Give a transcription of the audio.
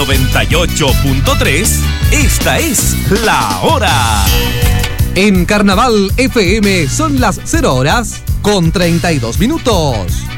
98.3, esta es La Hora. En Carnaval FM son las 0 horas con 32 minutos.